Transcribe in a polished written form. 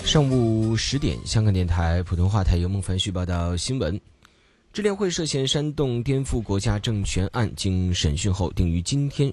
上午10点，香港电台普通话台由孟凡旭报道新闻。支联会涉嫌煽动颠覆国家政权案经审讯后，定于今天